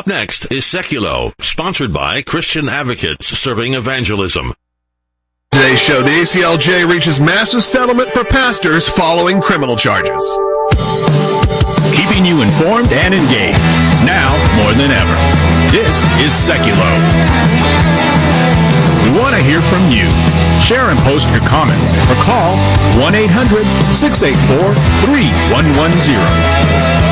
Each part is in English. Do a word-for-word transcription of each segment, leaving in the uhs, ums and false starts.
Up next is Seculo, sponsored by Christian Advocates Serving Evangelism. Today's show, the A C L J reaches massive settlement for pastors following criminal charges. Keeping you informed and engaged, now more than ever. This is Seculo. We want to hear from you. Share and post your comments or call one eight hundred, six eight four, three one one zero.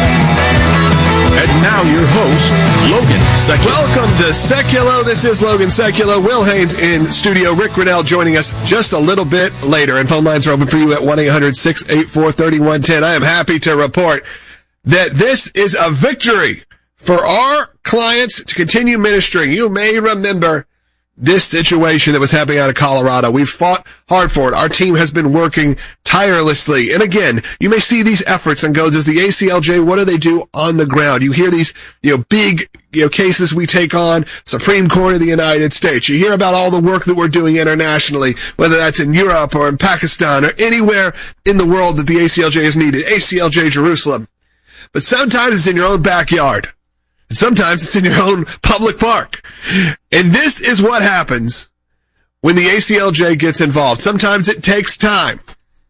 And now your host, Logan Seculo. Welcome to Seculo. This is Logan Seculo. Will Haynes in studio. Rick Grinnell joining us just a little bit later. And phone lines are open for you at one eight hundred, six eight four, three one one zero. I am happy to report that this is a victory for our clients to continue ministering. You may remember this situation that was happening out of Colorado. We've fought hard for it. Our team has been working tirelessly. And again, you may see these efforts and go, does the A C L J, what do they do on the ground? You hear these, you know, big, you know, cases we take on, Supreme Court of the United States. You hear about all the work that we're doing internationally, whether that's in Europe or in Pakistan or anywhere in the world that the A C L J is needed. A C L J Jerusalem. But sometimes it's in your own backyard. And sometimes it's in your own public park. And this is what happens when the A C L J gets involved. Sometimes it takes time.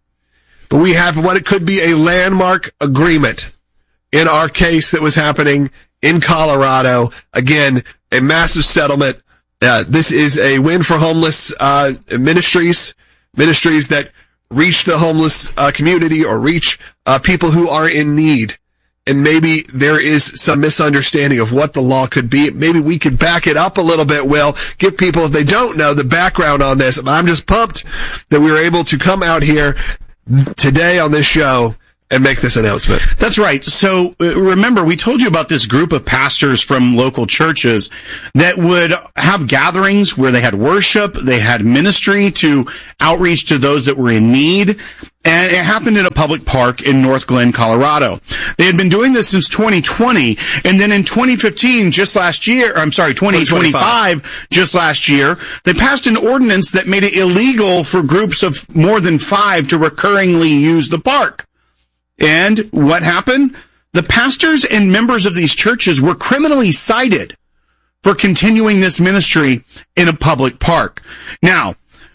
But we have what it could be a landmark agreement in our case that was happening in Colorado. Again, a massive settlement. Uh, this is a win for homeless uh, ministries, ministries that reach the homeless uh, community or reach uh, people who are in need. And maybe there is some misunderstanding of what the law could be. Maybe we could back it up a little bit, Will, give people, if they don't know, the background on this. But I'm just pumped that we were able to come out here today on this show and make this announcement. That's right. So uh, remember, we told you about this group of pastors from local churches that would have gatherings where they had worship, they had ministry to outreach to those that were in need. And it happened in a public park in North Glen, Colorado. They had been doing this since twenty twenty, and then in twenty fifteen, just last year, or I'm sorry, twenty twenty-five, just last year, they passed an ordinance that made it illegal for groups of more than five to recurringly use the park. And what happened? The pastors and members of these churches were criminally cited for continuing this ministry in a public park. Now,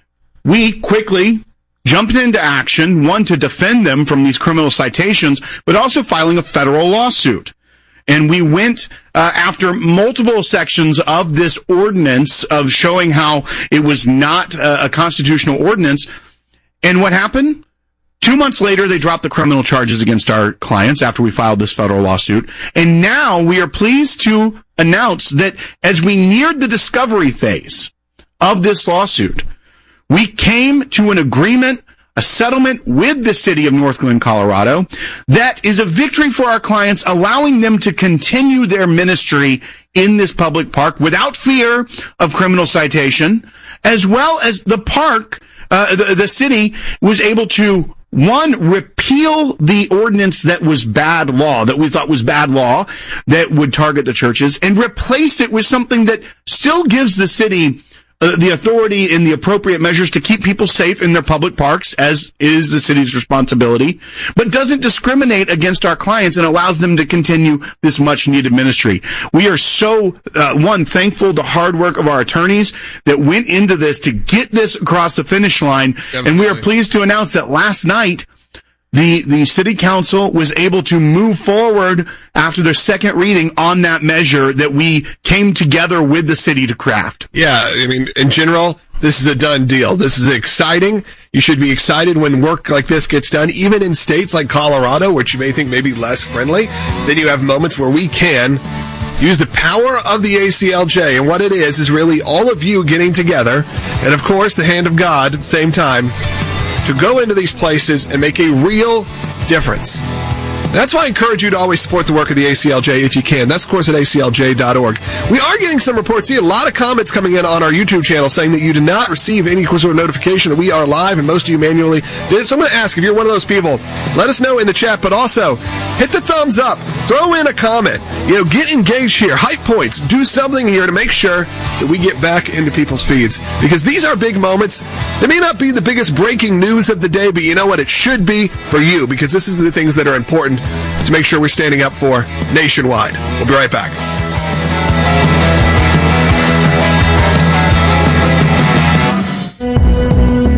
we quickly jumped into action, one, to defend them from these criminal citations, but also filing a federal lawsuit. And we went uh, after multiple sections of this ordinance of showing how it was not uh, a constitutional ordinance. And what happened? Two months later, they dropped the criminal charges against our clients after we filed this federal lawsuit. And now we are pleased to announce that as we neared the discovery phase of this lawsuit, we came to an agreement, a settlement with the city of North Glen, Colorado, that is a victory for our clients, allowing them to continue their ministry in this public park without fear of criminal citation, as well as the park, uh, the, the city was able to, one, repeal the ordinance that was bad law, that we thought was bad law, that would target the churches, and replace it with something that still gives the city Uh, the authority and the appropriate measures to keep people safe in their public parks, as is the city's responsibility, but doesn't discriminate against our clients and allows them to continue this much-needed ministry. We are so, uh, one, thankful the hard work of our attorneys that went into this to get this across the finish line, Definitely. And we are pleased to announce that last night, The, the city council was able to move forward after their second reading on that measure that we came together with the city to craft. Yeah, I mean, in general, this is a done deal. This is exciting. You should be excited when work like this gets done, even in states like Colorado, which you may think may be less friendly. Then you have moments where we can use the power of the A C L J. And what it is, is really all of you getting together, and of course, the hand of God at the same time, to go into these places and make a real difference. That's why I encourage you to always support the work of the A C L J if you can. That's, of course, at A C L J dot org. We are getting some reports. See, a lot of comments coming in on our YouTube channel saying that you did not receive any sort of notification that we are live, and most of you manually did. So I'm going to ask, if you're one of those people, let us know in the chat, but also hit the thumbs up. Throw in a comment. You know, get engaged here. Hype points. Do something here to make sure that we get back into people's feeds, because these are big moments. They may not be the biggest breaking news of the day, but you know what? It should be for you, because this is the things that are important to make sure we're standing up for nationwide. We'll be right back.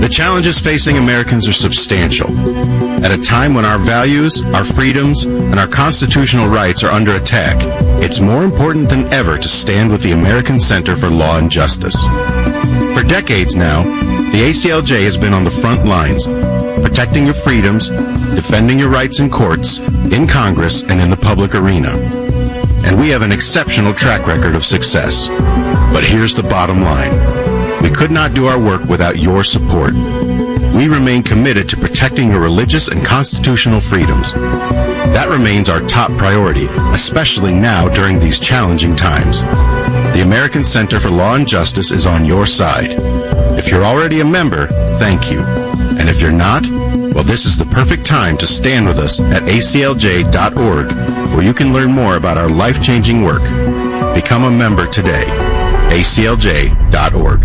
The challenges facing Americans are substantial. At a time when our values, our freedoms, and our constitutional rights are under attack, it's more important than ever to stand with the American Center for Law and Justice. For decades now, the A C L J has been on the front lines, protecting your freedoms, defending your rights in courts, in Congress, and in the public arena. And we have an exceptional track record of success. But here's the bottom line. We could not do our work without your support. We remain committed to protecting your religious and constitutional freedoms. That remains our top priority, especially now during these challenging times. The American Center for Law and Justice is on your side. If you're already a member, thank you. And if you're not, well, this is the perfect time to stand with us at A C L J dot org, where you can learn more about our life-changing work. Become a member today. A C L J dot org.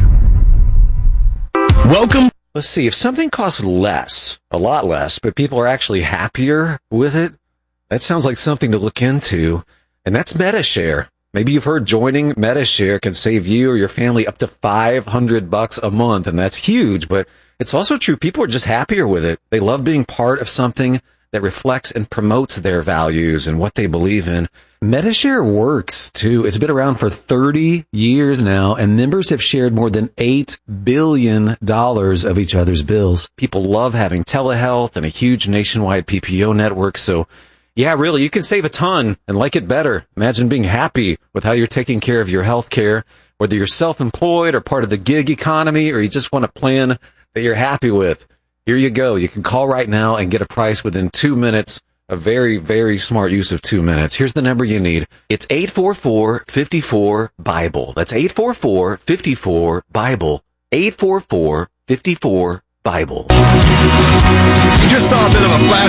Welcome. Let's see, if something costs less, a lot less, but people are actually happier with it, that sounds like something to look into, and that's Medi-Share. Maybe you've heard joining Medi-Share can save you or your family up to five hundred bucks a month, and that's huge, but it's also true. People are just happier with it. They love being part of something that reflects and promotes their values and what they believe in. Medi-Share works, too. It's been around for thirty years now, and members have shared more than eight billion dollars of each other's bills. People love having telehealth and a huge nationwide P P O network, so yeah, really, you can save a ton and like it better. Imagine being happy with how you're taking care of your health care, whether you're self-employed or part of the gig economy, or you just want a plan that you're happy with. Here you go. You can call right now and get a price within two minutes. A very, very smart use of two minutes. Here's the number you need. It's eight four four, five four, BIBLE. That's eight four four, five four, BIBLE. eight four four, five four, BIBLE. You just saw a bit of a flash